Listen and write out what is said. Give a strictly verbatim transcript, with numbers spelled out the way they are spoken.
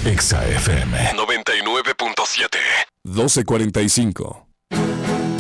Exa F M noventa y nueve punto siete. doce cuarenta y cinco.